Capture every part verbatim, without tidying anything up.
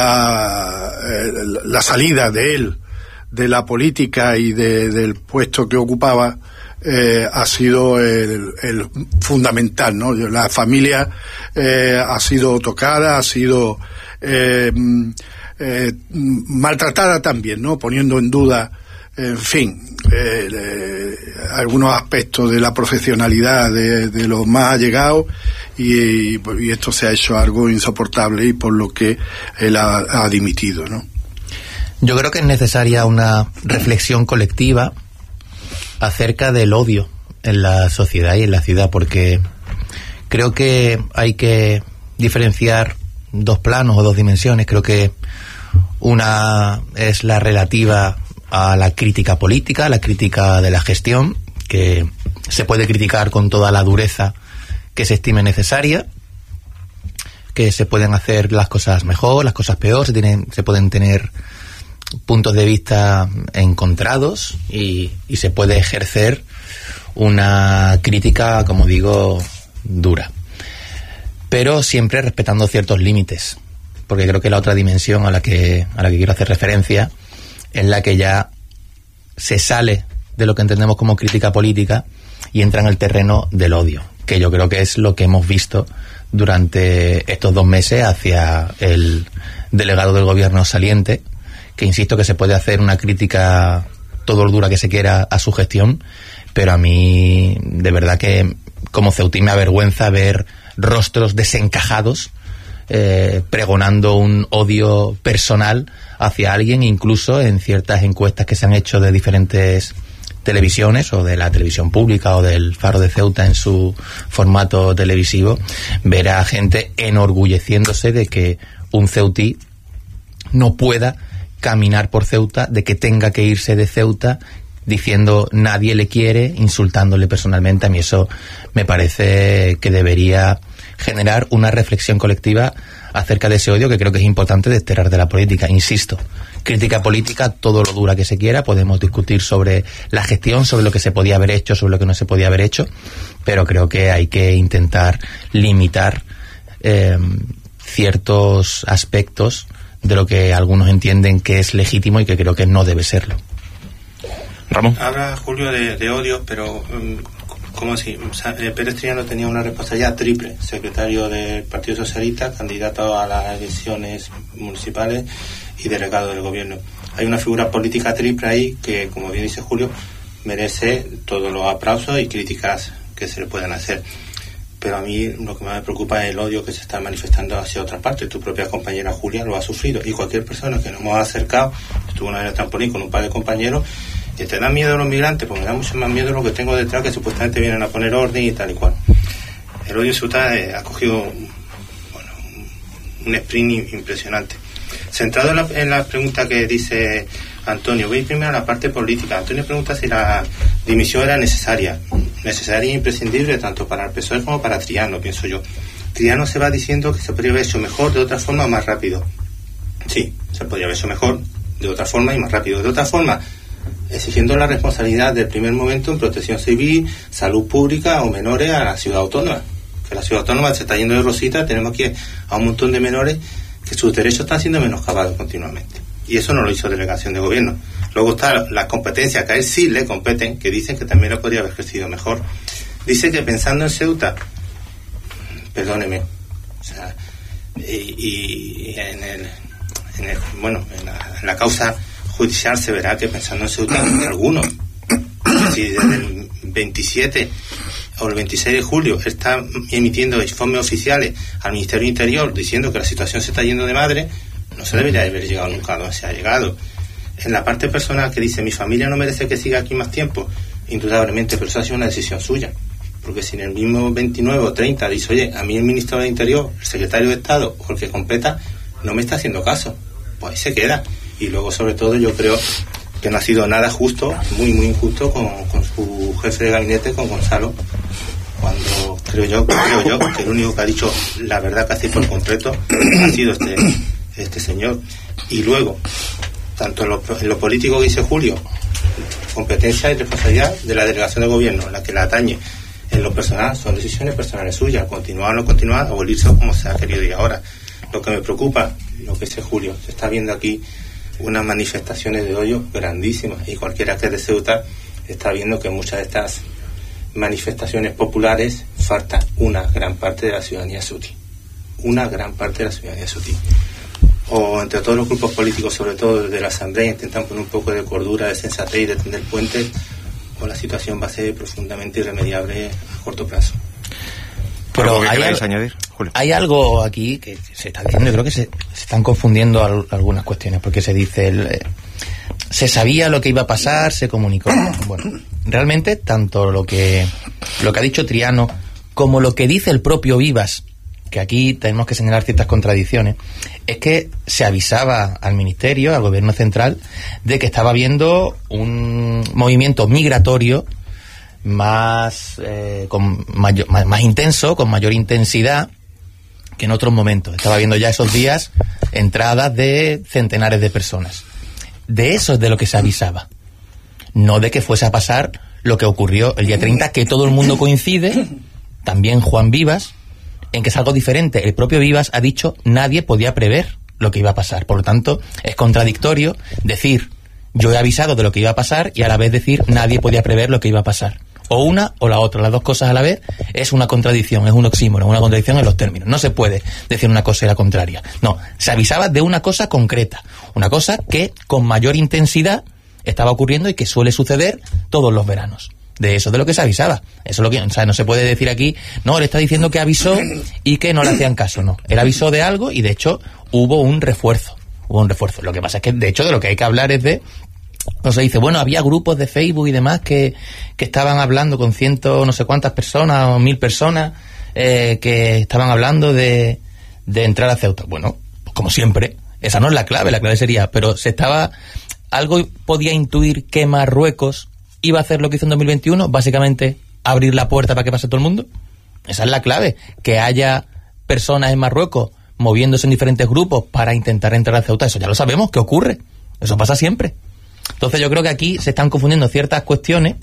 la, la salida de él de la política y de, del puesto que ocupaba eh, ha sido el, el fundamental, ¿no? La familia eh, ha sido tocada, ha sido eh, eh, maltratada también, ¿no? Poniendo en duda, en fin, eh, eh, algunos aspectos de la profesionalidad de, de los más allegados, y, y esto se ha hecho algo insoportable, y por lo que él ha, ha dimitido, ¿no? Yo creo que es necesaria una reflexión colectiva acerca del odio en la sociedad y en la ciudad, porque creo que hay que diferenciar dos planos o dos dimensiones. Creo que una es la relativa a la crítica política, la crítica de la gestión, que se puede criticar con toda la dureza que se estime necesaria, que se pueden hacer las cosas mejor, las cosas peor, se tienen, se pueden tener puntos de vista encontrados, y, y se puede ejercer una crítica, como digo, dura, pero siempre respetando ciertos límites, porque creo que la otra dimensión a la que a la que quiero hacer referencia es la que ya se sale de lo que entendemos como crítica política y entra en el terreno del odio, que yo creo que es lo que hemos visto durante estos dos meses hacia el delegado del gobierno saliente, que insisto que se puede hacer una crítica todo lo dura que se quiera a su gestión, pero a mí de verdad que como ceutí me avergüenza ver rostros desencajados eh, pregonando un odio personal hacia alguien, incluso en ciertas encuestas que se han hecho de diferentes televisiones, o de la televisión pública o del Faro de Ceuta en su formato televisivo, ver a gente enorgulleciéndose de que un ceutí no pueda caminar por Ceuta, de que tenga que irse de Ceuta, diciendo nadie le quiere, insultándole personalmente. A mí eso me parece que debería generar una reflexión colectiva acerca de ese odio, que creo que es importante desterrar de la política. Insisto, crítica política todo lo dura que se quiera, podemos discutir sobre la gestión, sobre lo que se podía haber hecho, sobre lo que no se podía haber hecho, pero creo que hay que intentar limitar eh, ciertos aspectos de lo que algunos entienden que es legítimo y que creo que no debe serlo. Ramón. Habla Julio de, de odio, pero ¿cómo así? O sea, Pérez Triano tenía una responsabilidad triple: secretario del Partido Socialista, candidato a las elecciones municipales y delegado del gobierno. Hay una figura política triple ahí que, como bien dice Julio, merece todos los aplausos y críticas que se le puedan hacer. Pero a mí lo que más me preocupa es el odio que se está manifestando hacia otra parte. Tu propia compañera Julia lo ha sufrido, y cualquier persona que nos hemos acercado, estuvo una vez en el trampolín con un par de compañeros, y te da miedo a los migrantes, porque me da mucho más miedo lo que tengo detrás, que supuestamente vienen a poner orden y tal y cual. El odio Ceuta eh, ha cogido bueno, un sprint impresionante. Centrado en la, en la pregunta que dice Antonio, voy primero a la parte política. Antonio pregunta si la dimisión era necesaria. Necesaria e imprescindible tanto para el P S O E como para Triano, pienso yo. Triano se va diciendo que se podría haber hecho mejor de otra forma, más rápido. Sí, se podría haber hecho mejor de otra forma y más rápido. De otra forma, exigiendo la responsabilidad del primer momento en protección civil, salud pública o menores a la ciudad autónoma. Que la ciudad autónoma se está yendo de rosita, tenemos aquí a un montón de menores que sus derechos están siendo menoscabados continuamente. Y eso no lo hizo delegación de gobierno. Luego están las competencias que a él sí le competen, que dicen que también lo podría haber ejercido mejor. Dice que pensando en Ceuta, perdóneme, o sea, y, y en el, en el bueno, en la, en la causa judicial se verá que pensando en Ceuta de algunos, si desde el veintisiete o el veintiséis de julio está emitiendo informes oficiales al Ministerio del Interior diciendo que la situación se está yendo de madre, no se debería haber llegado nunca a donde se ha llegado. En la parte personal que dice mi familia no merece que siga aquí más tiempo, indudablemente, pero eso ha sido una decisión suya, porque si en el mismo veintinueve o treinta dice, oye, a mí el ministro del Interior, el secretario de Estado o el que completa no me está haciendo caso, pues ahí se queda. Y luego, sobre todo, yo creo que no ha sido nada justo, muy muy injusto con, con su jefe de gabinete, con Gonzalo, cuando creo yo creo yo que el único que ha dicho la verdad casi por completo ha sido este este señor. Y luego, tanto en lo, en lo político que dice Julio, competencia y responsabilidad de la delegación de gobierno, la que la atañe. En lo personal son decisiones personales suyas, continuar o no continuar, o irse como se ha querido ir ahora. Lo que me preocupa, lo que es julio. Se está viendo aquí unas manifestaciones de odio grandísimas, y cualquiera que es de Ceuta está viendo que muchas de estas manifestaciones populares falta una gran parte de la ciudadanía ceutí. Una gran parte de la ciudadanía ceutí. O entre todos los grupos políticos, sobre todo de la Asamblea, intentan poner un poco de cordura, de sensatez y de tender puentes, o la situación va a ser profundamente irremediable a corto plazo. Pero hay, al, añadir, Julio? Hay algo aquí que se está diciendo, yo creo que se, se están confundiendo al, algunas cuestiones, porque se dice, el, eh, se sabía lo que iba a pasar, se comunicó. Bueno, realmente tanto lo que, lo que ha dicho Triano como lo que dice el propio Vivas, que aquí tenemos que señalar ciertas contradicciones, es que se avisaba al Ministerio, al Gobierno Central, de que estaba habiendo un movimiento migratorio más, eh, con mayor, más, más intenso, con mayor intensidad que en otros momentos. Estaba viendo ya esos días entradas de centenares de personas. De eso es de lo que se avisaba, no de que fuese a pasar lo que ocurrió el día treinta, que todo el mundo coincide, también Juan Vivas, en que es algo diferente. El propio Vivas ha dicho nadie podía prever lo que iba a pasar. Por lo tanto, es contradictorio decir yo he avisado de lo que iba a pasar y a la vez decir nadie podía prever lo que iba a pasar. O una o la otra, las dos cosas a la vez, es una contradicción, es un oxímoron, una contradicción en los términos. No se puede decir una cosa y la contraria. No, se avisaba de una cosa concreta, una cosa que con mayor intensidad estaba ocurriendo y que suele suceder todos los veranos. De eso, de lo que se avisaba. Eso es lo que, o sea, no se puede decir aquí, no, él está diciendo que avisó y que no le hacían caso, no. Él avisó de algo y de hecho hubo un refuerzo. Hubo un refuerzo. Lo que pasa es que de hecho de lo que hay que hablar es de, no se dice, bueno, había grupos de Facebook y demás que, que estaban hablando con ciento no sé cuántas personas o mil personas eh, que estaban hablando de, de entrar a Ceuta. Bueno, pues como siempre, esa no es la clave, la clave sería, pero se estaba, algo podía intuir que Marruecos iba a hacer lo que hizo en dos mil veintiuno, básicamente abrir la puerta para que pase todo el mundo. Esa es la clave, que haya personas en Marruecos moviéndose en diferentes grupos para intentar entrar a Ceuta. Eso ya lo sabemos, que ocurre, eso pasa siempre. Entonces yo creo que aquí se están confundiendo ciertas cuestiones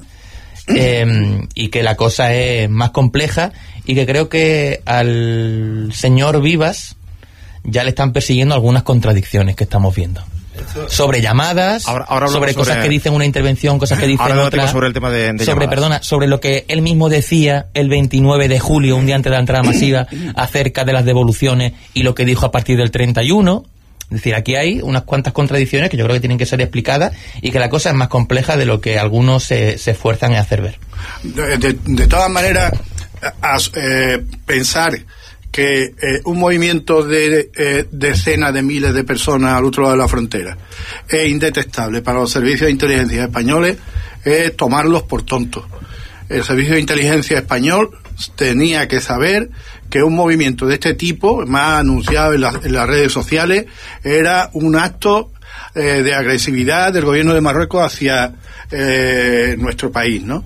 eh, y que la cosa es más compleja, y que creo que al señor Vivas ya le están persiguiendo algunas contradicciones que estamos viendo. Sobre llamadas, ahora, ahora sobre cosas sobre... que dicen una intervención, cosas que dicen ahora otra, sobre el tema de, de sobre, llamadas. perdona, sobre lo que él mismo decía el veintinueve de julio, un día antes de la entrada masiva, acerca de las devoluciones, y lo que dijo a partir del treinta y uno. Es decir, aquí hay unas cuantas contradicciones que yo creo que tienen que ser explicadas, y que la cosa es más compleja de lo que algunos se, se esfuerzan en hacer ver. De, de, de todas maneras, a, eh, pensar que eh, un movimiento de eh, decenas de miles de personas al otro lado de la frontera es indetectable para los servicios de inteligencia españoles es tomarlos por tontos. El servicio de inteligencia español tenía que saber que un movimiento de este tipo, más anunciado en, la, en las redes sociales, era un acto eh, de agresividad del gobierno de Marruecos hacia eh, nuestro país, ¿no?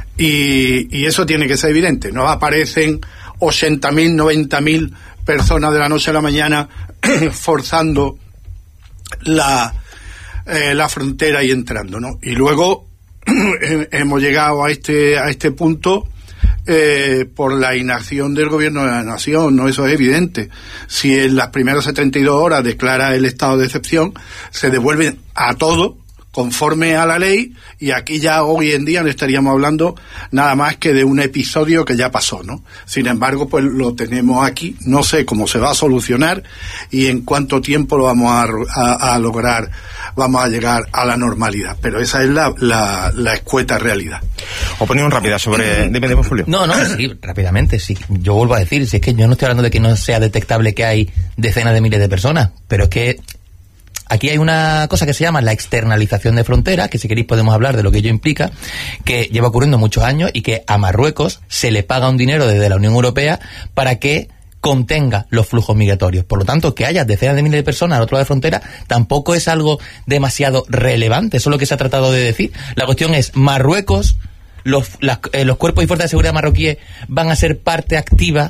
Y, y eso tiene que ser evidente. No aparecen ochenta mil, noventa mil personas de la noche a la mañana forzando la, eh, la frontera y entrando, ¿no? Y luego hemos llegado a este, a este punto Eh, por la inacción del gobierno de la nación, ¿no? Eso es evidente. Si en las primeras setenta y dos horas declara el estado de excepción, se devuelven a todo conforme a la ley, y aquí ya hoy en día no estaríamos hablando nada más que de un episodio que ya pasó, ¿no? Sin embargo, pues lo tenemos aquí, no sé cómo se va a solucionar y en cuánto tiempo lo vamos a, a, a lograr, vamos a llegar a la normalidad, pero esa es la, la, la escueta realidad. Opinión rápida sobre... Dime, dime, Julio. No, no, sí, rápidamente, sí. Yo vuelvo a decir, si es que yo no estoy hablando de que no sea detectable que hay decenas de miles de personas, pero es que aquí hay una cosa que se llama la externalización de fronteras, que si queréis podemos hablar de lo que ello implica, que lleva ocurriendo muchos años, y que a Marruecos se le paga un dinero desde la Unión Europea para que contenga los flujos migratorios. Por lo tanto, que haya decenas de miles de personas al otro lado de la frontera tampoco es algo demasiado relevante. Eso es lo que se ha tratado de decir. La cuestión es, Marruecos, los, las, eh, los cuerpos y fuerzas de seguridad marroquíes van a ser parte activa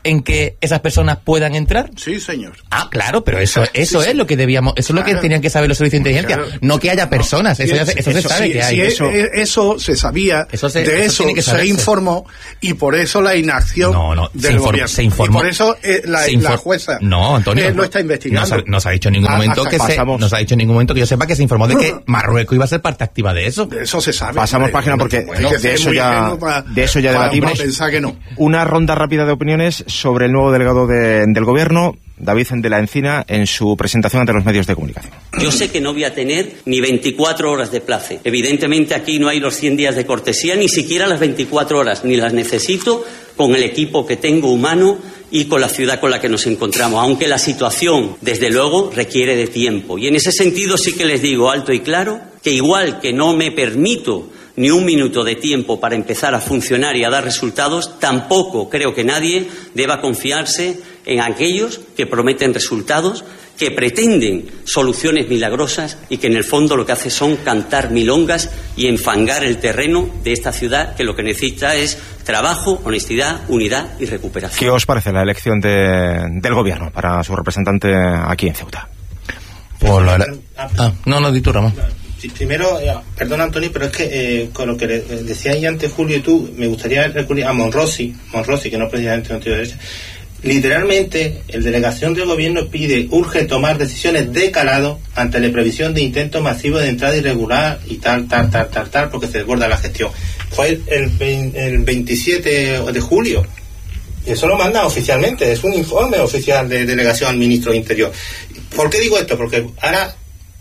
en que esas personas puedan entrar? Sí, señor. Ah, claro, pero eso eso sí, es sí. lo que debíamos, eso claro. es lo que tenían que saber los servicios de inteligencia, claro. no que haya personas, eso, no, ya, eso, eso se sabe sí, que hay. Sí, eso, eso se sabía, eso se, de eso, eso se informó, y por eso la inacción no, no, del se gobierno. Se informó. Y por eso eh, la, la jueza no, Antonio, eh, lo está investigando. No, no se ha dicho en ningún momento que se, no se ha dicho en ningún momento que yo sepa que se informó de que Marruecos iba a ser parte activa de eso. De eso se sabe. Pasamos página porque bueno, de, eso ya, para, de eso ya debatimos. Pensar que no. Una ronda rápida de opiniones sobre el nuevo delegado de, del gobierno, David de la Encina, en su presentación ante los medios de comunicación. Yo sé que no voy a tener ni veinticuatro horas de plazo. Evidentemente aquí no hay los cien días de cortesía, ni siquiera las veinticuatro horas, ni las necesito con el equipo que tengo humano y con la ciudad con la que nos encontramos, aunque la situación, desde luego, requiere de tiempo. Y en ese sentido sí que les digo alto y claro que igual que no me permito ni un minuto de tiempo para empezar a funcionar y a dar resultados, tampoco creo que nadie deba confiarse en aquellos que prometen resultados, que pretenden soluciones milagrosas y que en el fondo lo que hace son cantar milongas y enfangar el terreno de esta ciudad, que lo que necesita es trabajo, honestidad, unidad y recuperación. ¿Qué os parece la elección de, del gobierno para su representante aquí en Ceuta? Por la... ah, no, no, di tú, Ramón. Sí, primero, eh, perdón Antonio, pero es que eh, con lo que le, decía ahí antes Julio y tú, me gustaría recurrir a Monrosi, Monrosi, que no precisamente no tiene derecha. Literalmente, el delegación del gobierno pide, urge tomar decisiones de calado ante la previsión de intentos masivos de entrada irregular y tal, tal, tal, tal, tal, porque se desborda la gestión. Fue el, el, el veintisiete de julio. Y eso lo mandan oficialmente, es un informe oficial de delegación al ministro de Interior. ¿Por qué digo esto? Porque ahora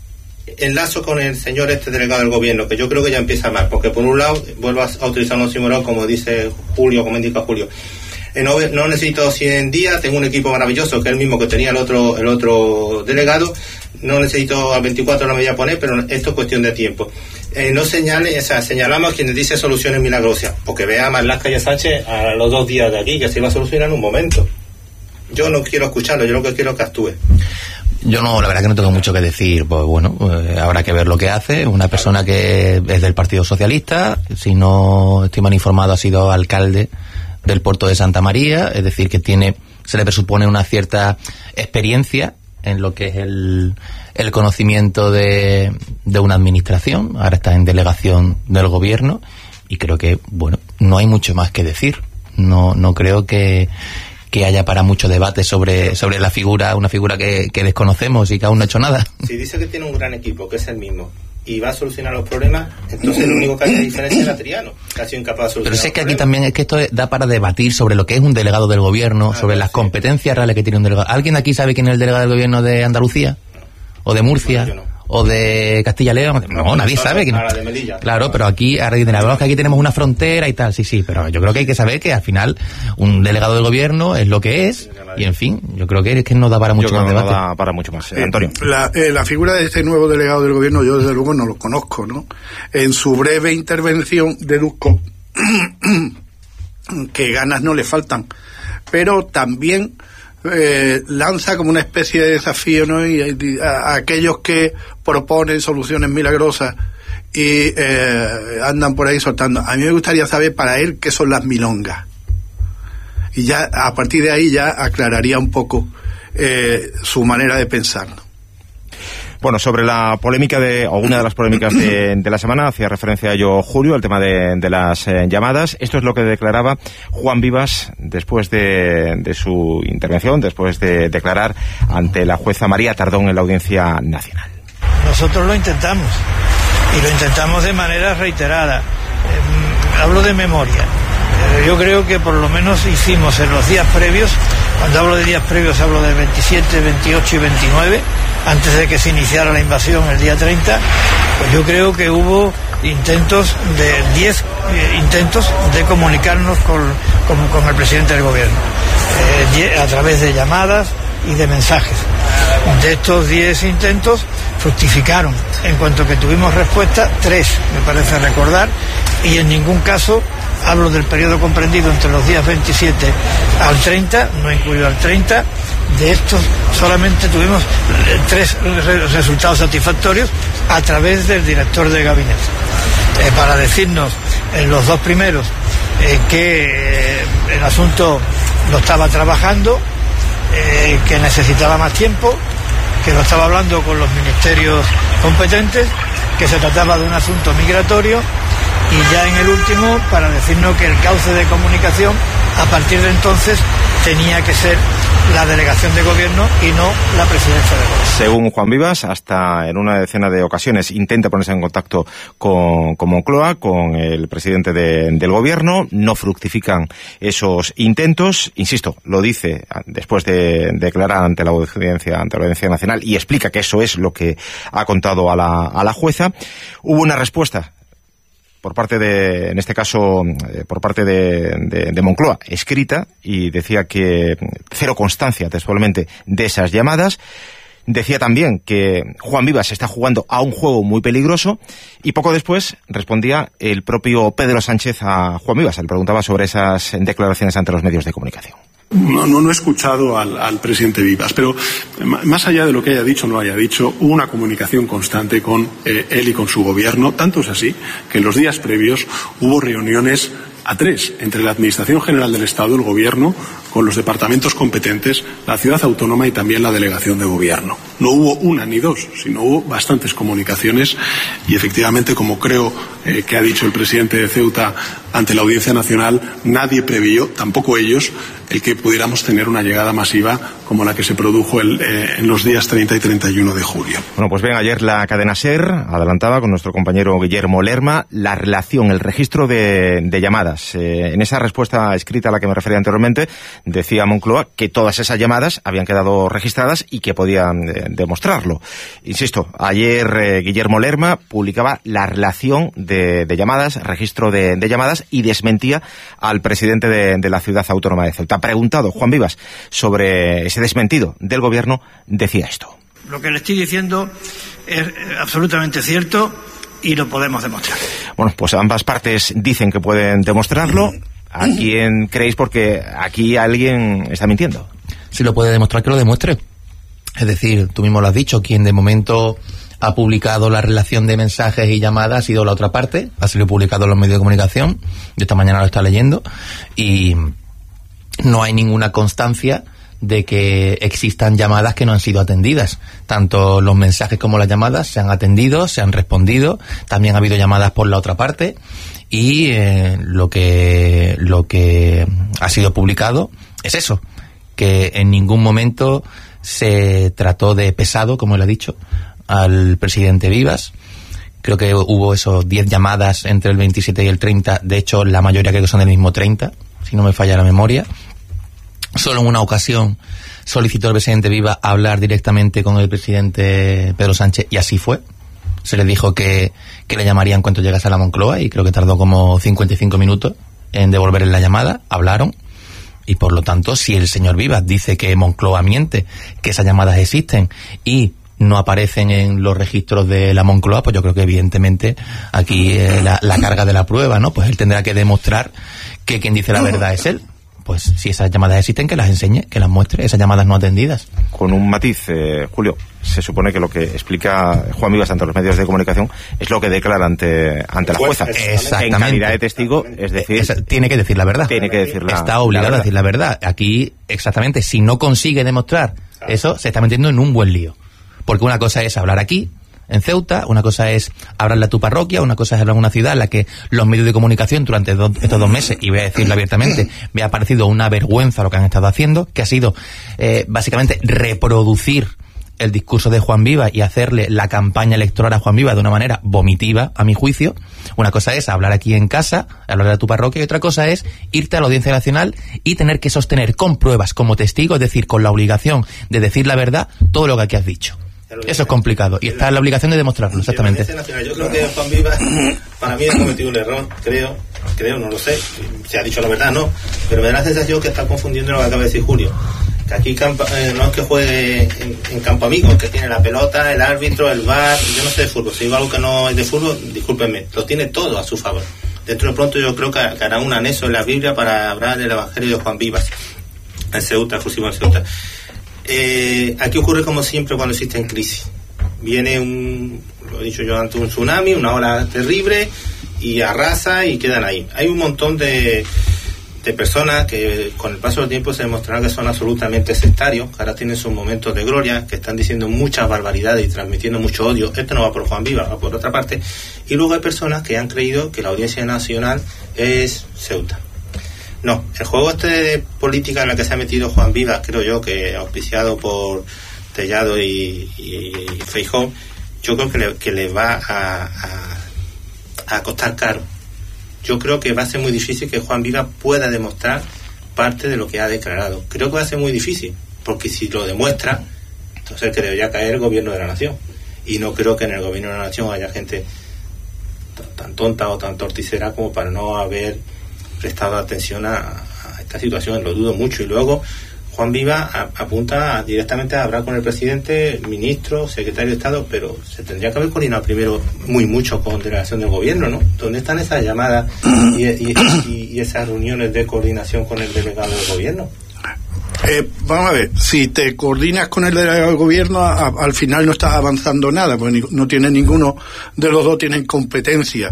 enlazo con el señor este delegado del gobierno, que yo creo que ya empieza mal, porque por un lado vuelvo a utilizar un oxímoron, como dice Julio, como indica Julio. Eh, no, no necesito cien días, tengo un equipo maravilloso, que es el mismo que tenía el otro el otro delegado, no necesito a veinticuatro no me voy a poner, pero esto es cuestión de tiempo. Eh, no señale, o sea, señalamos a quienes dicen soluciones milagrosas, porque vea a Marlaska y a Sánchez a los dos días de aquí, que se iba a solucionar en un momento. Yo no quiero escucharlo, yo lo que quiero es que actúe. Yo no, la verdad que no tengo mucho que decir, pues bueno, eh, habrá que ver lo que hace. Una persona que es del Partido Socialista, si no estoy mal informado, ha sido alcalde del puerto de Santa María, es decir, que tiene, se le presupone una cierta experiencia en lo que es el, el conocimiento de, de una administración. Ahora está en delegación del gobierno y creo que, bueno, no hay mucho más que decir. No, no creo que que haya para mucho debate sobre sobre la figura, una figura que, que desconocemos y que aún no ha hecho nada. Si dice que tiene un gran equipo, que es el mismo, y va a solucionar los problemas, entonces lo único que hace diferencia es Triano, que ha sido incapaz de solucionar. Pero sé que aquí también es que esto da para debatir sobre lo que es un delegado del gobierno, ah, sobre las sí. competencias reales que tiene un delegado. ¿Alguien aquí sabe quién es el delegado del gobierno de Andalucía? ¿O de Murcia? Bueno, no. ¿O de Castilla y León? No, no nadie sabe. Que no. De Melilla. Claro, pero aquí, ahora hablamos que aquí tenemos una frontera y tal, sí, sí, pero yo creo que hay que saber que al final un delegado del gobierno es lo que es, y en fin, yo creo que es que no da para mucho más debate. No da para mucho más. Eh, Antonio. La, eh, la figura de este nuevo delegado del gobierno, yo desde luego no lo conozco, ¿no? En su breve intervención deduzco que ganas no le faltan, pero también Eh, lanza como una especie de desafío, ¿no? Y, y a, a aquellos que proponen soluciones milagrosas y eh, andan por ahí soltando. A mí me gustaría saber para él qué son las milongas, y ya a partir de ahí ya aclararía un poco eh, su manera de pensar, ¿no? Bueno, sobre la polémica de, o una de las polémicas de, de la semana, hacía referencia a ello Julio, el tema de, de las eh, llamadas. Esto es lo que declaraba Juan Vivas después de, de su intervención, después de declarar ante la jueza María Tardón en la Audiencia Nacional. Nosotros lo intentamos, y lo intentamos de manera reiterada. Eh, hablo de memoria. Eh, yo creo que por lo menos hicimos en los días previos, cuando hablo de días previos hablo del veintisiete, veintiocho y veintinueve, antes de que se iniciara la invasión el día treinta, pues yo creo que hubo intentos de diez eh, intentos de comunicarnos con, con, con el presidente del gobierno, eh, a través de llamadas y de mensajes. De estos diez intentos fructificaron, en cuanto que tuvimos respuesta, tres, me parece recordar, y en ningún caso, hablo del periodo comprendido entre los días veintisiete al treinta, no incluido al treinta, de estos solamente tuvimos tres re- resultados satisfactorios a través del director de gabinete, eh, para decirnos en los dos primeros eh, que eh, el asunto lo estaba trabajando, eh, que necesitaba más tiempo, que lo estaba hablando con los ministerios competentes, que se trataba de un asunto migratorio, y ya en el último para decirnos que el cauce de comunicación a partir de entonces tenía que ser la delegación de gobierno y no la presidencia de gobierno. Según Juan Vivas, hasta en una decena de ocasiones intenta ponerse en contacto con, con Moncloa, con el presidente de, del gobierno, no fructifican esos intentos, insisto, lo dice después de, de declarar ante la audiencia, ante la Audiencia Nacional, y explica que eso es lo que ha contado a la, a la jueza. Hubo una respuesta por parte de, en este caso, eh, por parte de, de, de Moncloa, escrita, y decía que cero constancia textualmente de esas llamadas. Decía también que Juan Vivas está jugando a un juego muy peligroso, y poco después respondía el propio Pedro Sánchez a Juan Vivas. Le preguntaba sobre esas declaraciones ante los medios de comunicación. No, no, no he escuchado al, al presidente Vivas, pero más allá de lo que haya dicho o no haya dicho, hubo una comunicación constante con eh, él y con su gobierno. Tanto es así que en los días previos hubo reuniones a tres entre la Administración General del Estado, el Gobierno, con los departamentos competentes, la ciudad autónoma y también la delegación de gobierno. No hubo una ni dos, sino hubo bastantes comunicaciones, y efectivamente, como creo eh, que ha dicho el presidente de Ceuta ante la Audiencia Nacional, nadie preveyó, tampoco ellos, el que pudiéramos tener una llegada masiva como la que se produjo el, eh, en los días treinta y treinta y uno de julio. Bueno, pues bien, ayer la cadena SER adelantaba con nuestro compañero Guillermo Lerma la relación, el registro de, de llamadas. Eh, en esa respuesta escrita a la que me refería anteriormente, decía Moncloa que todas esas llamadas habían quedado registradas y que podían eh, demostrarlo. Insisto, ayer eh, Guillermo Lerma publicaba la relación de, de llamadas, registro de, de llamadas, y desmentía al presidente de, de la ciudad autónoma de Ceuta. Preguntado Juan Vivas sobre ese desmentido del gobierno, decía esto. Lo que le estoy diciendo es absolutamente cierto y lo podemos demostrar. Bueno, pues ambas partes dicen que pueden demostrarlo. ¿A quién creéis? Porque aquí alguien está mintiendo. Si lo puede demostrar, que lo demuestre. Es decir, tú mismo lo has dicho, quien de momento ha publicado la relación de mensajes y llamadas ha sido la otra parte, ha sido publicado en los medios de comunicación. Yo esta mañana lo estaba leyendo y no hay ninguna constancia de que existan llamadas que no han sido atendidas. Tanto los mensajes como las llamadas se han atendido, se han respondido, también ha habido llamadas por la otra parte, y eh, lo que lo que ha sido publicado es eso, que en ningún momento se trató de pesado, como él ha dicho, al presidente Vivas. Creo que hubo esos diez llamadas entre el veintisiete y el treinta, de hecho la mayoría creo que son del mismo treinta, si no me falla la memoria. Solo en una ocasión solicitó el presidente Vivas hablar directamente con el presidente Pedro Sánchez, y así fue. Se le dijo que, que le llamaría en cuanto llegase a la Moncloa, y creo que tardó como cincuenta y cinco minutos en devolverle la llamada. Hablaron, y por lo tanto, si el señor Vivas dice que Moncloa miente, que esas llamadas existen y no aparecen en los registros de la Moncloa, pues yo creo que evidentemente aquí eh, la, la carga de la prueba, ¿no? Pues él tendrá que demostrar que quien dice la verdad es él. Pues si esas llamadas existen, que las enseñe, que las muestre, esas llamadas no atendidas. Con un matiz, eh, Julio, se supone que lo que explica Juan Vivas ante los medios de comunicación es lo que declara ante, ante la jueza. Exactamente. En calidad de testigo, es decir... Es, tiene que decir la verdad. Tiene que decir la Está obligado la a decir la verdad. Aquí, exactamente, si no consigue demostrar eso, se está metiendo en un buen lío. Porque una cosa es hablar aquí, en Ceuta, una cosa es hablarle a tu parroquia, una cosa es hablar en una ciudad en la que los medios de comunicación durante do, estos dos meses, y voy a decirlo abiertamente, me ha parecido una vergüenza lo que han estado haciendo, que ha sido eh, básicamente reproducir el discurso de Juan Vivas y hacerle la campaña electoral a Juan Vivas de una manera vomitiva, a mi juicio. Una cosa es hablar aquí en casa, hablar a tu parroquia, y otra cosa es irte a la Audiencia Nacional y tener que sostener con pruebas, como testigo, es decir, con la obligación de decir la verdad, todo lo que aquí has dicho. Eso es complicado, y está en la obligación de demostrarlo, exactamente. Yo creo que Juan Vivas, para mí, ha cometido un error, creo, creo, no lo sé, se ha dicho la verdad, no, pero me da la sensación que está confundiendo lo que acaba de decir Julio, que aquí campa, eh, no es que juegue en, en campo amigo, que tiene la pelota, el árbitro, el V A R, yo no sé de fútbol, si digo algo que no es de fútbol, discúlpenme, lo tiene todo a su favor. Dentro de pronto yo creo que, que hará un anexo en la Biblia para hablar del Evangelio de Juan Vivas, en Ceuta, exclusivo en Ceuta. Eh, aquí ocurre como siempre cuando existen crisis. Viene un, lo he dicho yo antes, un tsunami, una ola terrible, y arrasa y quedan ahí. Hay un montón de, de personas que con el paso del tiempo se demostrarán que son absolutamente sectarios, que ahora tienen sus momentos de gloria, que están diciendo muchas barbaridades y transmitiendo mucho odio. Esto no va por Juan Viva, va por otra parte. Y luego hay personas que han creído que la Audiencia Nacional es Ceuta. No, el juego este de política en el que se ha metido Juan Viva, creo yo, que auspiciado por Tellado y, y, y Feijóo, yo creo que le, que le va a, a, a costar caro. Yo creo que va a ser muy difícil que Juan Viva pueda demostrar parte de lo que ha declarado. Creo que va a ser muy difícil, porque si lo demuestra, entonces que debería caer el gobierno de la nación. Y no creo que en el gobierno de la nación haya gente tan tonta o tan torticera como para no haber prestado atención a, a esta situación. Lo dudo mucho. Y luego Juan Viva a, apunta directamente a hablar con el presidente, ministro, secretario de Estado, pero se tendría que haber coordinado primero muy mucho con delegación del gobierno, ¿no? ¿Dónde están esas llamadas y, y, y, y esas reuniones de coordinación con el delegado del gobierno? Eh, vamos a ver, si te coordinas con el delegado del gobierno, a, al final no estás avanzando nada, porque ni, no tiene ninguno de los dos tienen competencia.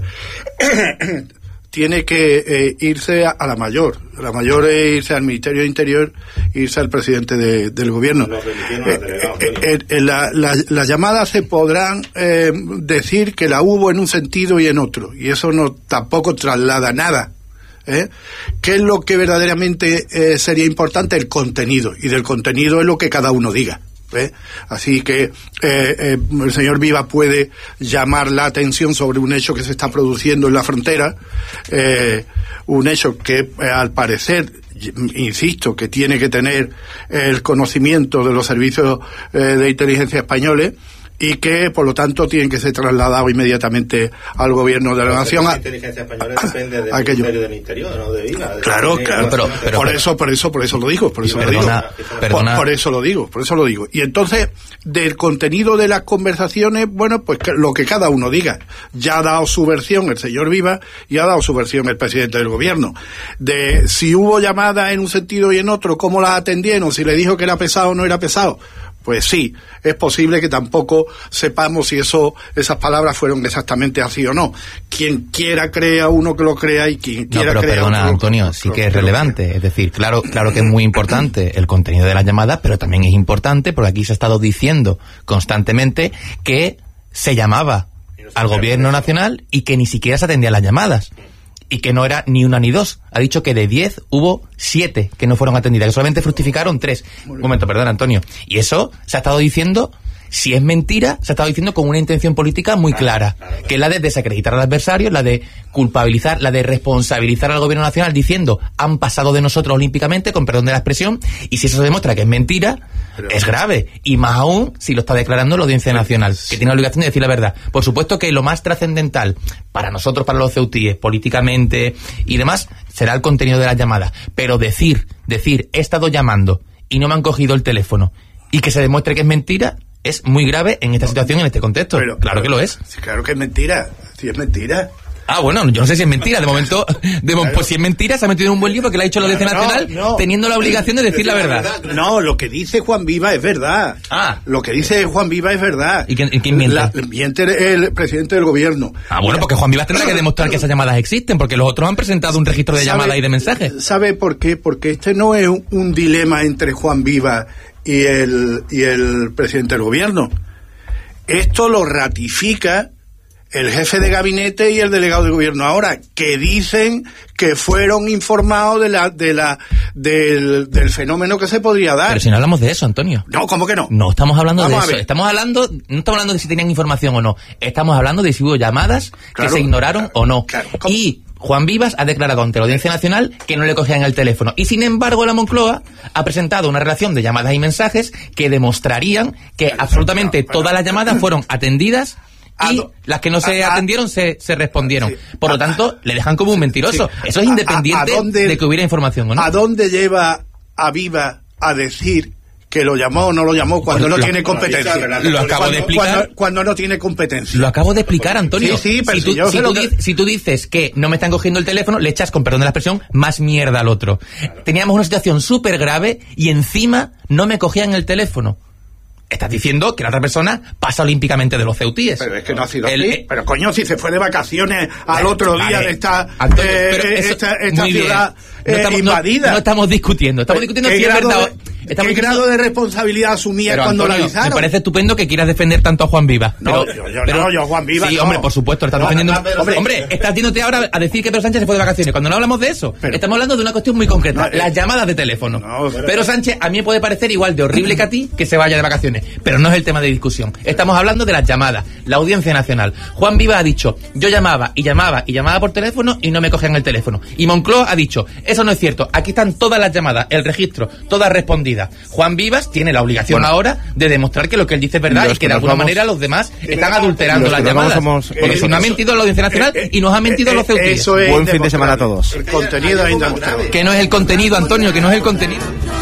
Tiene que eh, irse a, a la mayor. La mayor es irse al Ministerio de Interior, irse al presidente de, del gobierno. Eh, eh, eh, la, la, las llamadas se podrán eh, decir que la hubo en un sentido y en otro, y eso no tampoco traslada nada. ¿Eh? ¿Qué es lo que verdaderamente eh, sería importante? El contenido, y del contenido es lo que cada uno diga. ¿Eh? Así que eh, eh, el señor Viva puede llamar la atención sobre un hecho que se está produciendo en la frontera, eh, un hecho que eh, al parecer, insisto, que tiene que tener el conocimiento de los servicios eh, de inteligencia españoles, y que por lo tanto tienen que ser trasladados inmediatamente al gobierno de la la nación. La inteligencia española depende del Ministerio del Interior, no de Viva. Claro, claro, pero, pero por eso, por eso, por eso lo digo, por eso lo digo, por, por eso lo digo, por eso lo digo. Y entonces, del contenido de las conversaciones, bueno, pues lo que cada uno diga. Ya ha dado su versión el señor Viva y ha dado su versión el presidente del gobierno. De si hubo llamadas en un sentido y en otro, cómo las atendieron, si le dijo que era pesado o no era pesado. Pues sí, es posible que tampoco sepamos si eso, esas palabras fueron exactamente así o no. Quien quiera crea uno que lo crea, y quien quiera no, pero crea perdona, otro Antonio, lo, sí lo, que es lo, relevante. lo, es decir, claro, claro que es muy importante el contenido de las llamadas, pero también es importante porque aquí se ha estado diciendo constantemente que se llamaba al gobierno nacional y que ni siquiera se atendían las llamadas. Y que no era ni una ni dos. Ha dicho que de diez hubo siete que no fueron atendidas, que solamente fructificaron tres. Un momento, perdón, Antonio. Y eso se ha estado diciendo, si es mentira, se ha estado diciendo con una intención política muy clara, que es la de desacreditar al adversario, la de culpabilizar, la de responsabilizar al gobierno nacional diciendo han pasado de nosotros olímpicamente, con perdón de la expresión, y si eso se demuestra que es mentira, pero es grave, y más aún si lo está declarando la Audiencia Nacional, que tiene la obligación de decir la verdad. Por supuesto que lo más trascendental para nosotros, para los ceutíes, políticamente y demás, será el contenido de las llamadas, pero decir, decir, he estado llamando y no me han cogido el teléfono, y que se demuestre que es mentira, es muy grave en esta situación, en este contexto. Pero, claro que lo es. Sí, claro que es mentira, sí es mentira. Ah, bueno, yo no sé si es mentira. De momento, de claro. Pues si es mentira, se ha metido en un buen libro que le ha dicho la Audiencia claro, Nacional, no, no. teniendo la obligación de decir la verdad. la verdad. No, lo que dice Juan Viva es verdad. Ah. Lo que dice Juan Viva es verdad. ¿Y quién, y quién miente? La, miente el presidente del gobierno. Ah, bueno, porque Juan Viva tendrá que demostrar que esas llamadas existen, porque los otros han presentado un registro de llamadas y de mensajes. ¿Sabe por qué? Porque este no es un, un dilema entre Juan Viva y el, y el presidente del gobierno. Esto lo ratifica el jefe de gabinete y el delegado de gobierno ahora, que dicen que fueron informados de la de la del, del fenómeno que se podría dar. Pero si no hablamos de eso, Antonio. No, ¿cómo que no? No estamos hablando Vamos de eso. Estamos hablando, no estamos hablando de si tenían información o no. Estamos hablando de si hubo llamadas claro, que se ignoraron claro, o no. Claro, y Juan Vivas ha declarado ante la Audiencia Nacional que no le cogían el teléfono. Y sin embargo, la Moncloa ha presentado una relación de llamadas y mensajes que demostrarían que claro, absolutamente claro, claro. todas las llamadas fueron atendidas y do, las que no se a, atendieron se, se respondieron. Sí, Por lo tanto, le dejan como un mentiroso. Sí, Eso es independiente a, a dónde, de que hubiera información o no. ¿A dónde lleva a Viva a decir que lo llamó o no lo llamó cuando pues no lo, tiene competencia? Lo acabo cuando, de explicar. Cuando, cuando no tiene competencia. Lo acabo de explicar, Antonio. Sí, sí, pero si, tú, si, si, tú, que... si tú dices que no me están cogiendo el teléfono, le echas, con perdón de la expresión, más mierda al otro. Claro. Teníamos una situación súper grave y encima no me cogían el teléfono. estás diciendo que la otra persona pasa olímpicamente de los ceutíes. Pero es que no ha sido El, así. eh, pero coño, si se fue de vacaciones al vale, otro día vale. de esta, Antonio, eh, pero eso- esta, esta muy bien. ciudad No eh, estamos, no- invadida. No, estamos discutiendo, estamos ¿Qué discutiendo si es grado verdad. de- Estamos ¿Qué discutiendo- grado de responsabilidad asumía Pero, cuando Antonio, la avisaron? me parece estupendo que quieras defender tanto a Juan Viva. No, pero, yo, yo pero- no, yo a Juan Viva Sí, no. hombre, por supuesto, estás No, defendiendo. no, pero- hombre, hombre, estás yéndote ahora a decir que Pedro Sánchez se fue de vacaciones. Cuando no hablamos de eso, Pero- estamos hablando de una cuestión muy concreta, No, eh, las llamadas de teléfono. no, pero- Pedro Sánchez a mí me puede parecer igual de horrible que a ti que se vaya de vacaciones, pero no es el tema de discusión. Estamos hablando de las llamadas, la Audiencia Nacional. Juan Viva ha dicho, yo llamaba y llamaba y llamaba por teléfono y no me cogían el teléfono. Y Moncloa ha dicho, eso no es cierto, aquí están todas las llamadas, el registro, todas respondidas. Juan Vivas tiene la obligación Bueno. ahora de demostrar que lo que él dice es verdad Los y que que de nos alguna vamos- manera los demás están verdad, adulterando los las que nos vamos llamadas. somos- Porque eh, si nos ha mentido la Audiencia Nacional y nos ha mentido los ceutíes. Eso es Buen fin de semana a todos. El contenido es indemostrable. Que no es el contenido, Antonio, que no es el contenido.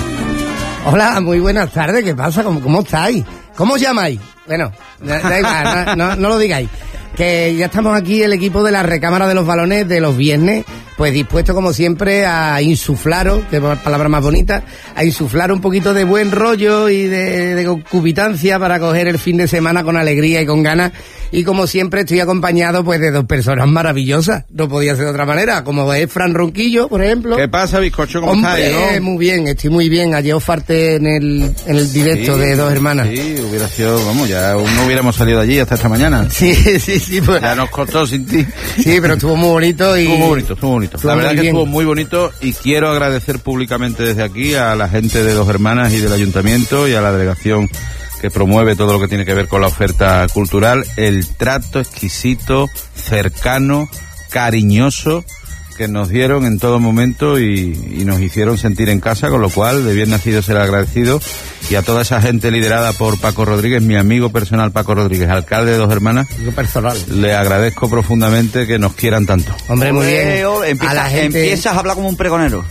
Hola, muy buenas tardes, ¿qué pasa? ¿Cómo, cómo estáis? ¿Cómo os llamáis? Bueno, da, da igual, no, no, no lo digáis. Que ya estamos aquí, el equipo de la recámara de los balones de los viernes, pues dispuesto como siempre a insuflaros, que es palabra más bonita, a insuflar un poquito de buen rollo y de, de concubitancia para coger el fin de semana con alegría y con ganas. Y como siempre estoy acompañado pues de dos personas maravillosas, no podía ser de otra manera, como es Fran Ronquillo, por ejemplo. ¿Qué pasa, bizcocho? ¿Cómo Hombre, estás? ¿no? muy bien, estoy muy bien. Ayer os falté en el, en el directo Sí, de Dos Hermanas. Sí, hubiera sido, vamos, ya no hubiéramos salido de allí hasta esta mañana. Sí, sí, sí, pues, Ya nos costó sin ti. sí, pero estuvo muy bonito y... Estuvo muy bonito, estuvo bonito. Estuvo La verdad muy que bien. estuvo muy bonito y quiero agradecer públicamente desde aquí a la gente de Dos Hermanas y del Ayuntamiento y a la delegación que promueve todo lo que tiene que ver con la oferta cultural, el trato exquisito, cercano, cariñoso que nos dieron en todo momento y, y nos hicieron sentir en casa, con lo cual de bien nacido ser agradecido, y a toda esa gente liderada por Paco Rodríguez, mi amigo personal Paco Rodríguez, alcalde de Dos Hermanas, Lo personal. le agradezco profundamente que nos quieran tanto. Hombre, muy bien. Leo, A empieza- la gente... Empiezas a hablar como un pregonero.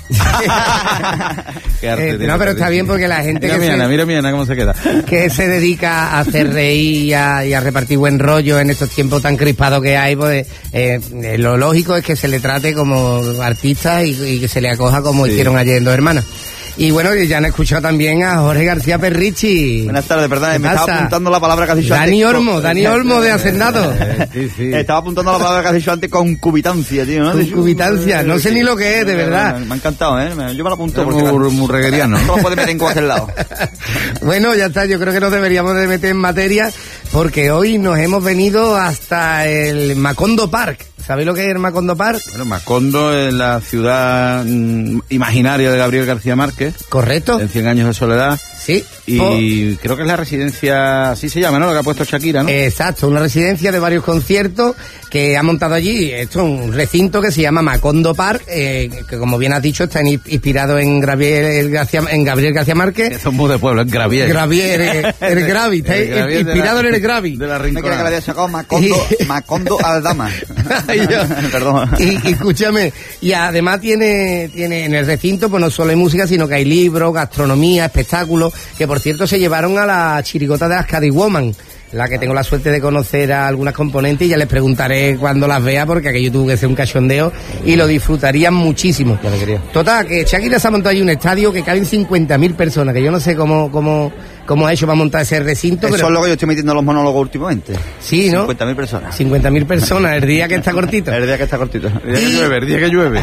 Qué arte Eh, tiene no, pero Patricia. está bien porque la gente Mira que mi se- Ana, mira mi Ana cómo se queda. que se dedica a hacer reír y a, y a repartir buen rollo en estos tiempos tan crispados que hay, pues eh, eh, lo lógico es que se le trate como artista y, y que se le acoja como Sí. hicieron ayer en Dos Hermanas. Y bueno, ya han escuchado también a Jorge García Perrichi. Buenas tardes, perdón, ¿Qué me estaba pasa? apuntando la palabra que has dicho Dani antes. Olmo, Dani Olmo de Hacendado. Sí, sí. Estaba apuntando la palabra que has dicho antes, concubitancia, tío. ¿no? Concubitancia, no sé ni lo que es, de verdad. Me ha encantado, ¿eh? Me- Yo me la apunto. Es porque muy, la- muy regueriano. No lo puedes meter en cualquier lado. Bueno, ya está, yo creo que nos deberíamos de meter en materia porque hoy nos hemos venido hasta el Macondo Park. ¿Sabéis lo que es el Macondo Park? Bueno, Macondo es la ciudad mm, imaginaria de Gabriel García Márquez, ¿Correcto? en Cien años de soledad, Sí. y creo que es la residencia, así se llama, ¿no? Lo que ha puesto Shakira, ¿no? Exacto, una residencia de varios conciertos que ha montado allí. Esto es un recinto que se llama Macondo Park, eh, que como bien has dicho está in- inspirado en Gabriel García, en Gabriel García Márquez. Son muy de pueblo, es Gravier. Gravier, eh, el Gravi, está El Gravier de inspirado la- en el Gravi. De la Me quería que le Rinconada. había sacado Macondo, Macondo Aldama. Ay, yo. Perdón. Y, y escúchame, y además tiene, tiene en el recinto, pues no solo hay música, sino que hay libros, gastronomía, espectáculos, que por cierto se llevaron a la chirigota de Ascadi Woman, la que tengo la suerte de conocer a algunas componentes, y ya les preguntaré cuando las vea, porque aquello tuvo que ser un cachondeo y lo disfrutarían muchísimo. Qué alegría. Total, que Shakira se ha montado ahí un estadio que caben cincuenta mil personas, que yo no sé cómo, cómo, cómo ha hecho para montar ese recinto, Eso pero es lo que yo estoy metiendo en los monólogos últimamente. sí, ¿no? cincuenta mil personas. cincuenta mil personas, el día que está cortito. El día que está cortito. El día que Y- llueve, el día que llueve.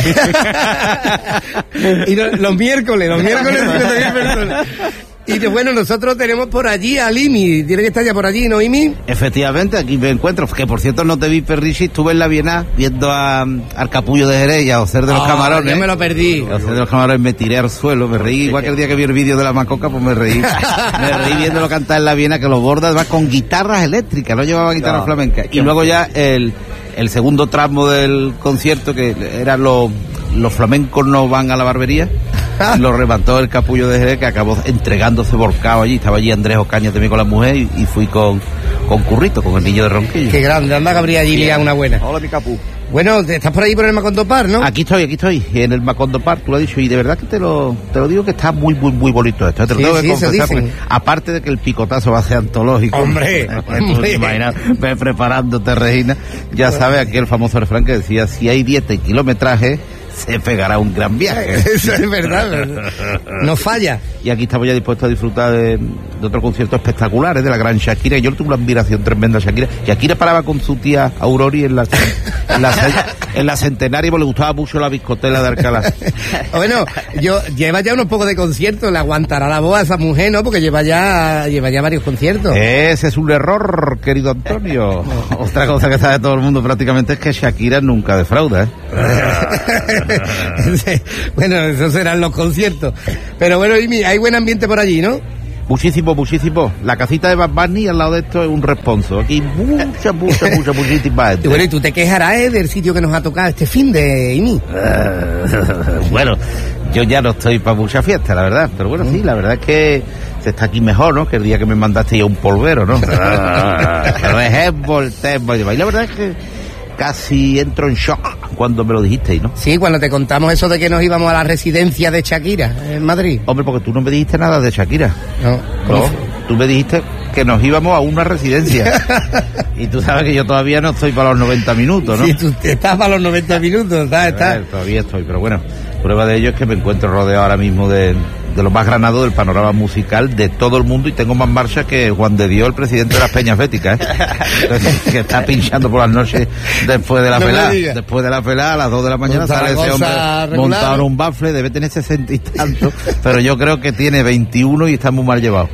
Y lo- los miércoles, los miércoles cincuenta mil personas. Y que bueno, nosotros tenemos por allí a Imi. Tiene que estar ya por allí, ¿no, Imi? Efectivamente, aquí me encuentro. Que por cierto no te vi, Perrichi, estuve en la Bienal viendo a, al capullo de Jerez y a Ocer de los Ah, Camarones. yo me lo perdí. A Ocer de los Camarones me tiré al suelo, me reí. Igual que el día que vi el vídeo de la Macoca, pues me reí. Me reí viéndolo cantar en la Bienal, que los borda además con guitarras eléctricas, no llevaba guitarras No, flamencas. Y luego ya el, el segundo tramo del concierto, que era los, los flamencos no van a la barbería. Lo remató el capullo de Jerez, que acabó entregándose volcado allí. Estaba allí Andrés Ocaña también con la mujer, y, y fui con, con Currito, con el niño de Ronquillo. Qué grande, anda Gabriel allí liado una buena. Hola, mi capu. Bueno, estás por ahí por el Macondo Park, ¿no? Aquí estoy, aquí estoy, en el Macondo Park, tú lo has dicho, y de verdad que te lo, te lo digo que está muy, muy, muy bonito esto. Te lo Sí, tengo sí, que eso confesar, dicen. porque aparte de que el picotazo va a ser antológico. Hombre, Pues tú hombre. te imaginas, ve preparándote, Regina. Ya sabes, aquí el famoso refrán que decía, si hay dieta y kilometraje, se pegará un gran viaje. Eso es verdad, ¿verdad? No falla. Y aquí estamos ya dispuestos a disfrutar de, de otro concierto espectacular, ¿eh? De la gran Shakira. Yo tuve una admiración tremenda a Shakira. Shakira paraba con su tía Aurori en la, en la, en la Centenaria, porque le gustaba mucho la biscotela de Alcalá. Bueno, yo lleva ya unos pocos de conciertos, le aguantará la voz a esa mujer, ¿no? Porque lleva ya lleva ya varios conciertos. Ese es un error, querido Antonio. Otra cosa que sabe todo el mundo prácticamente es que Shakira nunca defrauda, ¿eh? Bueno, esos serán los conciertos. Pero bueno, Imi, hay buen ambiente por allí, ¿no? Muchísimo, muchísimo. La casita de Bad Bunny al lado de esto es un responso. Aquí mucha, mucha, mucha, muchísima gente. Y bueno, y tú te quejarás, ¿eh? Del sitio que nos ha tocado este fin de Imi. Uh, bueno, yo ya no estoy para mucha fiesta, la verdad. Pero bueno, sí, la verdad es que se está aquí mejor, ¿no? Que el día que me mandaste ya un polvero, ¿no? Pero es volteo. Y la verdad es que casi entro en shock cuando me lo dijisteis, ¿no? Sí, cuando te contamos eso de que nos íbamos a la residencia de Shakira en Madrid. Hombre, porque tú no me dijiste nada de Shakira. No. No, tú me dijiste que nos íbamos a una residencia. Y tú sabes que yo todavía no estoy para los noventa minutos, ¿no? Sí, tú estás para los noventa minutos, está, está. Eh, todavía estoy, pero bueno, prueba de ello es que me encuentro rodeado ahora mismo de, de lo más granado del panorama musical de todo el mundo, y tengo más marcha que Juan de Dios, el presidente de las Peñas Béticas, ¿eh? Entonces, que está pinchando por las noches después de la No pelada. Después de la pelada, a las dos de la mañana, Otra sale ese hombre regular. montado en un bafle, debe tener sesenta y tanto, pero yo creo que tiene veintiuno y está muy mal llevado.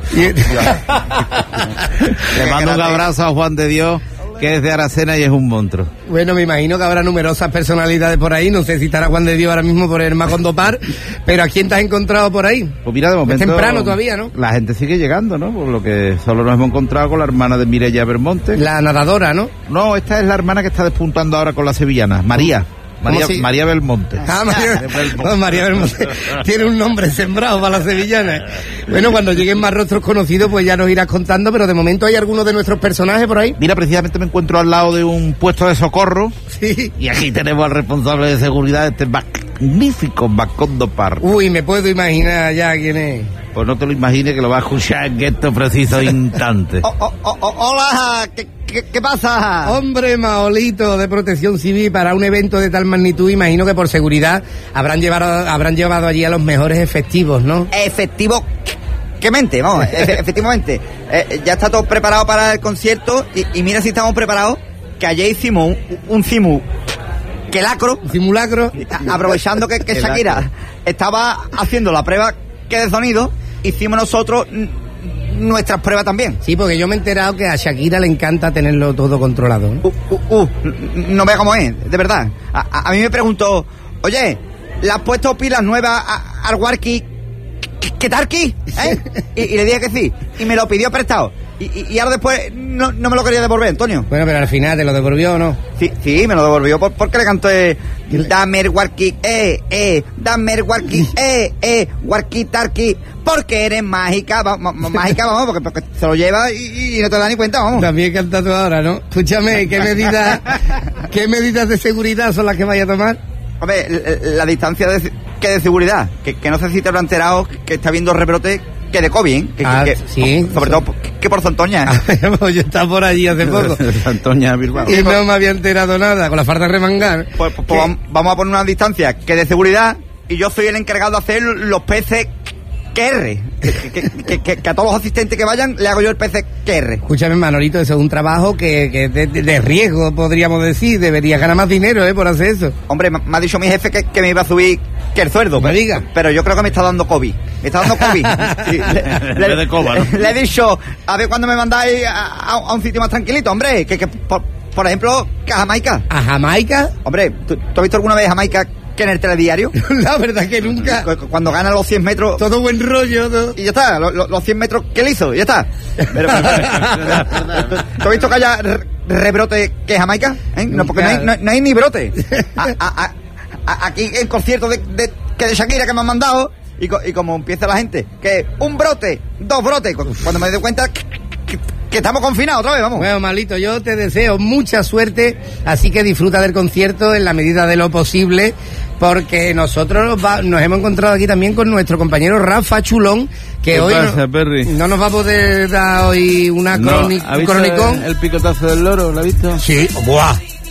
Le mando un abrazo a Juan de Dios, que es de Aracena y es un monstruo. Bueno, me imagino que habrá numerosas personalidades por ahí. No sé si estará Juan de Dios ahora mismo por el Macondo Par, pero ¿a quién te has encontrado por ahí? Pues mira, de momento... Es temprano todavía, ¿no? La gente sigue llegando, ¿no? Por lo que solo nos hemos encontrado con la hermana de Mireia Belmonte. La nadadora, ¿no? No, esta es la hermana que está despuntando ahora con la sevillana, María. María, si... María Belmonte. Ah, María, no, María Belmonte. Tiene un nombre sembrado para las sevillanas. Bueno, cuando lleguen más rostros conocidos, pues ya nos irás contando, pero de momento hay algunos de nuestros personajes por ahí. Mira, precisamente me encuentro al lado de un puesto de socorro. Sí. Y aquí tenemos al responsable de seguridad de este magnífico Macondo Par. Uy, me puedo imaginar ya quién es. Pues no te lo imagines, que lo vas a escuchar en estos precisos instantes. Oh, oh, oh, oh, hola, ¿Qué, qué, ¿qué pasa? Hombre, Maolito de Protección Civil, para un evento de tal magnitud, imagino que por seguridad habrán llevado, habrán llevado allí a los mejores efectivos, ¿no? Efectivo, ¿qué mente? Vamos, efe, efectivamente. Eh, ya está todo preparado para el concierto y, y mira si estamos preparados, que ayer hicimos un, un cimu que lacro. Un simulacro. Aprovechando que, que Shakira estaba haciendo la prueba que de sonido, hicimos nosotros nuestras pruebas también. Sí, porque yo me he enterado que a Shakira le encanta tenerlo todo controlado, ¿no? Uh, uh, uh, no vea cómo es, de verdad. A, a, a mí me preguntó, oye, ¿le has puesto pilas nuevas a, al Warki? ¿Qué tal aquí? ¿Eh? Y, y le dije que sí, y me lo pidió prestado. Y, y, y ahora después no, no me lo quería devolver, Antonio. Bueno, pero al final te lo devolvió o no. Sí, sí, me lo devolvió por, porque le canté dame el Warki, eh, eh, dame el Warki, eh, eh, Warki Tarki, porque eres mágica, va, ma, mágica, vamos, porque, porque se lo lleva y, y no te da ni cuenta, vamos. También canta tú ahora, ¿no? Escúchame, ¿qué medidas, qué medidas de seguridad son las que vaya a tomar? Hombre, la, la distancia de, que de seguridad, que, que no sé si te lo han enterado, que está habiendo rebrote que de COVID, ¿eh? Que, ah, que, sí. Sobre todo que, que por Santoña. Pues yo estaba por allí hace poco. Santoña, Bilbao. Y no me había enterado nada, con la falta de remangar. Pues, pues, pues vamos a poner una distancia que de seguridad, y yo soy el encargado de hacer los P C Q R. Que, que, que, que, que a todos los asistentes que vayan le hago yo el P C Q R. Escúchame, Manolito, eso es un trabajo que, que de, de riesgo, podríamos decir. Deberías ganar más dinero, ¿eh? Por hacer eso. Hombre, me ha dicho mi jefe que, que me iba a subir que el sueldo. Me diga. Pero yo creo que me está dando COVID. Me está dando COVID. Sí, le, le, de coba, ¿no? le he dicho, a ver cuándo me mandáis a, a, a un sitio más tranquilito, hombre. Que, que por, por ejemplo, que a Jamaica. ¿A Jamaica? Hombre, ¿tú, ¿tú has visto alguna vez Jamaica que en el telediario? La verdad que nunca. Cuando gana los cien metros. Todo buen rollo, todo. Y ya está, lo, lo, los cien metros que le hizo, y ya está. Pero, pero, pero, pero, ¿tú has visto que haya re, rebrote que es Jamaica? ¿Eh? No, porque no hay, no, no hay ni brote. A, a, a, a, aquí el concierto de, de, que de Shakira que me han mandado, y, co, y como empieza la gente, que un brote, dos brotes, cuando me doy cuenta que, que, que estamos confinados otra vez, vamos. Bueno, Malito, yo te deseo mucha suerte, así que disfruta del concierto en la medida de lo posible, porque nosotros nos, va, nos hemos encontrado aquí también con nuestro compañero Rafa Chulón, que hoy pasa, no, no nos va a poder dar hoy una no, cronic, ¿ha un visto cronicón. El, el picotazo del loro, ¿lo has visto? Sí, ¡buah!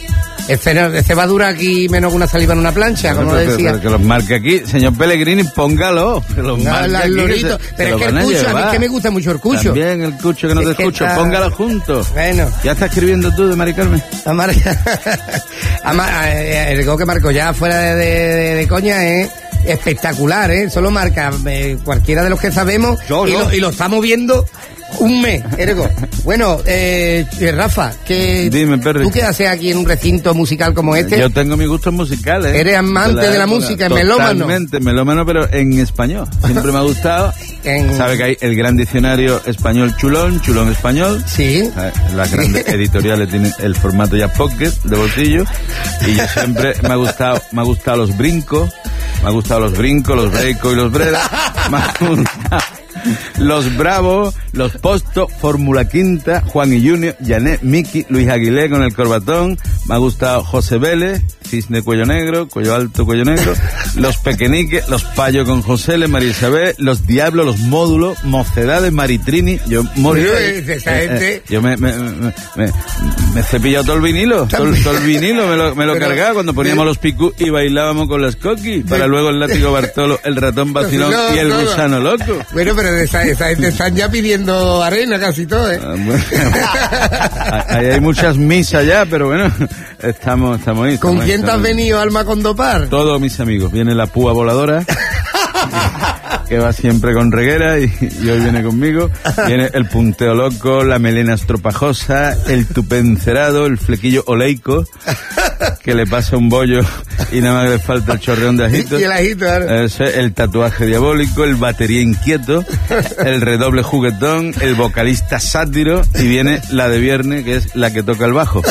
Este, este va a durar aquí menos que una saliva en una plancha, Bueno, como pero, decía. pero que los marque aquí. Señor Pellegrini, póngalo. Que los No, marque la- aquí, el que lorito. se- Pero se es que lo el van a cucho, a mí llevar. es que me gusta mucho el cucho. También el cucho que no Es te que escucho. está- Póngalo juntos. Bueno. ¿Ya estás escribiendo tú de Mari Carmen? A Mar- a Mar- eh, el gol que marcó ya fuera de, de- de coña es espectacular, ¿eh? Solo marca eh, cualquiera de los que sabemos Yo, y, yo. Lo, y lo estamos viendo un mes, Ergo. Bueno, eh, eh, Rafa, que Dime, Perry. ¿tú qué haces aquí en un recinto musical como este? Yo tengo mis gustos musicales. Eres amante de la época. música, melómano. Totalmente, melómano, pero en español. Siempre me ha gustado. En- Sabe que hay el gran diccionario español chulón, chulón español. Sí. Eh, Las grandes editoriales tienen el formato ya pocket de bolsillo. Y yo siempre me ha gustado, me ha gustado los brincos, me ha gustado los brincos, los breicos y los bredas. Me ha gustado los Bravos, los Posto, Fórmula Quinta, Juan y Junior, Janet, Miki, Luis Aguilé con el corbatón. Me ha gustado José Vélez, Cisne Cuello Negro, Cuello Alto, Cuello Negro, los Pequeñiques, los Payos con José L, María Isabel, los Diablos, los Módulos, Mocedades, Maritrini. Yo morí. Pero ahí. esa Eh, gente- eh, yo me, me, me, me, me he cepillado todo el vinilo, todo, el- todo el vinilo me lo, me lo Pero- cargaba cuando poníamos los picú y bailábamos con las coquis, para luego el látigo Bartolo, el ratón vacilón No, y el no, no. gusano loco. Bueno, pero de esa, esa gente están ya pidiendo arena casi todo, ¿eh? Ah, bueno. Ahí hay muchas misas ya, pero bueno, estamos, estamos ahí. ¿Con estamos ahí, quién te has estamos ahí. venido, Alma Condopar? Todos mis amigos. Viene la púa voladora, que va siempre con reguera y, y hoy viene conmigo. Viene el punteo loco, la melena estropajosa, el tupé encerado, el flequillo oleico, que le pasa un bollo y nada más le falta el chorreón de ajito. Y el ajito, claro. Ese, el tatuaje diabólico, el batería inquieto, el redoble juguetón, el vocalista sátiro y viene la de viernes, que es la que toca el bajo.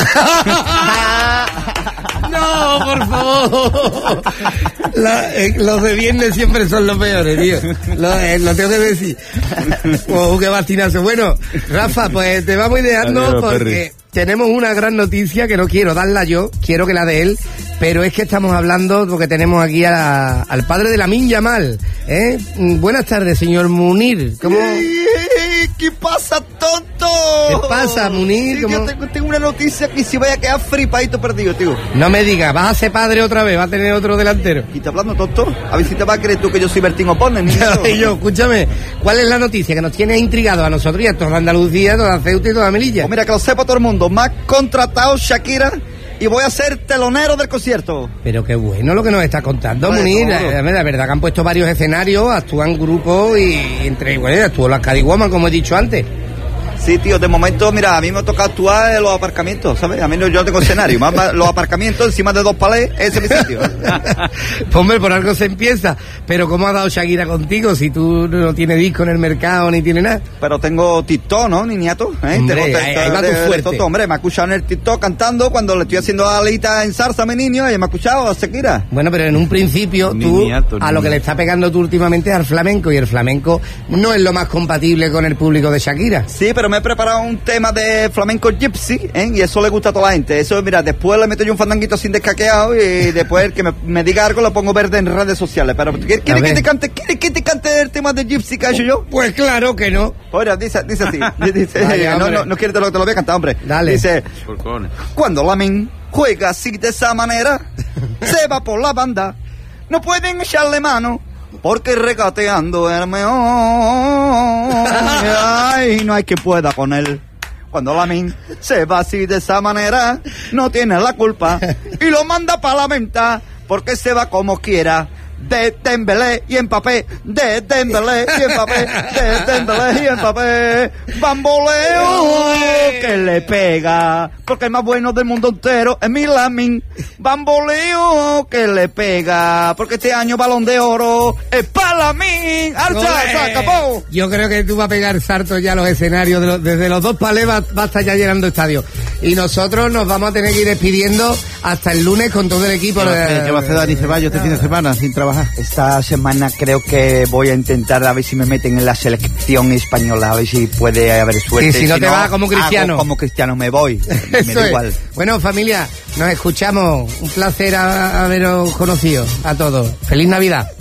No, por favor. La- eh, los de viernes siempre son los peores, tío. Lo, eh, lo tengo que decir. Oh, qué bastinazo. Bueno, Rafa, pues te vamos ideando Adiós, porque Perry. tenemos una gran noticia que no quiero darla yo, quiero que la dé él, pero es que estamos hablando porque tenemos aquí a- al padre de Lamine Yamal, ¿eh? Mm, Buenas tardes, señor Munir. ¿Cómo? ¿Qué pasa, tonto? ¿Qué pasa, Munir? Sí, ¿Cómo? yo tengo, tengo una noticia que se vaya a quedar fripadito perdido, tío. No me digas, vas a ser padre otra vez, vas a tener otro delantero. ¿Y te hablando, tonto? A ver si te vas a creer tú que yo soy Bertín Opone, niño. Y yo, escúchame, ¿cuál es la noticia que nos tiene intrigados a nosotros y a toda Andalucía, toda Ceuta y toda Melilla? Pues mira, que lo sepa todo el mundo. Me ha contratado Shakira y voy a ser telonero del concierto. Pero qué bueno lo que nos está contando, Pues, Munir. seguro. La, la verdad que han puesto varios escenarios, actúan grupos y entre, bueno, actuó las Cadiguaman, como he dicho antes. Sí, tío, de momento, mira, a mí me toca actuar en los aparcamientos, ¿sabes? A mí no, yo no tengo escenario, más, más los aparcamientos encima de dos palés, ese es mi sitio. Pues, hombre, por algo se empieza. Pero ¿cómo ha dado Shakira contigo si tú no tienes disco en el mercado ni tienes nada? Pero tengo TikTok, ¿no, niñato? ¿Eh? Hombre, Tengo ahí- ahí va tu de- de fuerte. todo, hombre, me ha escuchado en el TikTok cantando cuando le estoy haciendo alita en salsa a mi niño, ella me ha escuchado, Shakira. Bueno, pero en un principio tú Niñato, a lo que niño. le está pegando tú últimamente es al flamenco y el flamenco no es lo más compatible con el público de Shakira. Sí, pero me he preparado un tema de flamenco gypsy, ¿eh? Y eso le gusta a toda la gente. Eso, mira, después le meto yo un fandanguito sin descaqueado y después el que me, me diga algo lo pongo verde en redes sociales. Pero ¿quiere, quiere A que ver. te cante, quiere que te cante el tema de gypsy que he hecho yo? Pues claro que no. Oye, dice, dice así. Dice, Vaya, no, hombre. no, no quiere te lo, te lo voy a cantar, hombre. Dale. Dice, Porcones. cuando Lamine juega así de esa manera, se va por la banda, no pueden echarle mano, porque regateando el meón. Ay, no hay que pueda con él. Cuando Lamine se va así de esa manera, no tiene la culpa y lo manda para la venta, porque se va como quiera. De Dembélé y Mbappé, de Dembélé y Mbappé, de Dembélé y Mbappé, bamboleo que le pega, porque el más bueno del mundo entero es mi Lamine, bamboleo que le pega, porque este año Balón de Oro es para Lamine, alza, ¡Olé! se acabó. Yo creo que tú vas a pegar saltos ya a los escenarios, de los- desde los dos palés va, va a estar ya llenando estadios. Y nosotros nos vamos a tener que ir despidiendo hasta el lunes con todo el equipo. ¿Qué va a hacer- de- qué va a hacer Dani Ceballos este fin de semana sin trabajar? Esta semana creo que voy a intentar a ver si me meten en la selección española, a ver si puede haber suerte. Y si no te vas como Cristiano. hago como Cristiano me voy. me Eso da es. igual. Bueno, familia, nos escuchamos. Un placer a- haberos conocido a todos. Feliz Navidad.